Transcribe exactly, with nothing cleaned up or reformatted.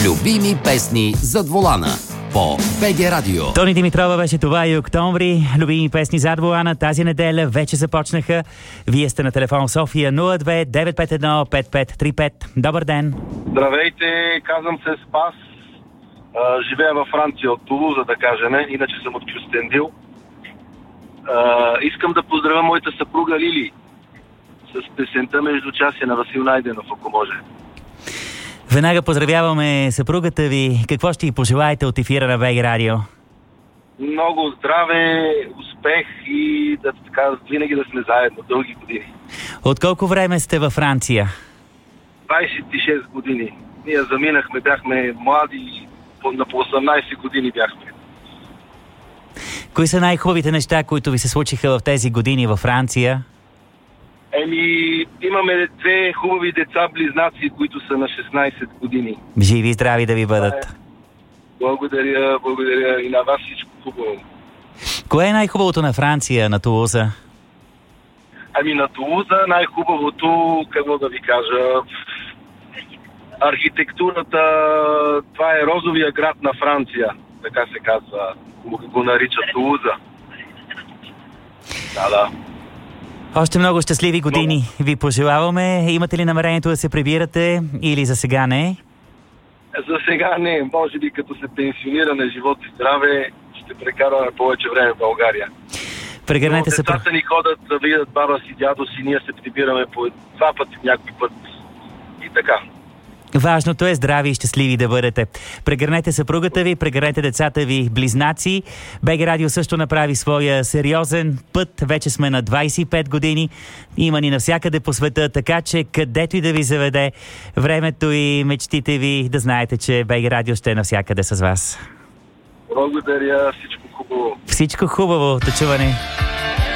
Любими песни зад волана по БГ Радио. Тони Димитрова беше това и октомври. Любими песни зад волана тази неделя вече започнаха. Вие сте на телефон в София нула две девет пет едно пет пет три пет. Добър ден. Здравейте, казвам се Спас. А, живея във Франция, от Тулуза, да кажем, иначе съм от Кюстендил. А, искам да поздравя моята съпруга Лили с песента Междучасие на Васил Найденов, ако може. Веднага поздравяваме съпругата ви. Какво ще й пожелаете от ефира на БГ Радио? Много здраве, успех и да, така, винаги да сме заедно дълги години. От колко време сте във Франция? двайсет и шест години. Ние заминахме, бяхме млади, на по осемнайсет години бяхме. Кои са най-хубавите неща, които ви се случиха в тези години във Франция? Еми, имаме две хубави деца-близнаци, които са на шестнайсет години. Живи и здрави да ви бъдат. Благодаря, благодаря и на вас всичко хубаво. Кое е най-хубавото на Франция, на Тулуза? Ами на Тулуза най-хубавото, какво да ви кажа, архитектурата, това е розовия град на Франция, така се казва, го нарича Тулуза. Да, да. Още много щастливи години ви пожелаваме. Имате ли намерението да се прибирате или за сега не? За сега не. Може би като се пенсионираме, живот и здраве, ще прекараме повече време в България. Прегърнете се. Децата ни ходят да видят баба си, дядо си, ние се прибираме по два пъти, някой път и така. Важното е здрави и щастливи да бъдете. Прегърнете съпругата ви, прегърнете децата ви близнаци. БГ Радио също направи своя сериозен път. Вече сме на двайсет и пет години. Има ни навсякъде по света, така че където и да ви заведе времето и мечтите ви, да знаете, че БГ Радио ще е навсякъде с вас. Благодаря, всичко хубаво. Всичко хубаво, до чуване.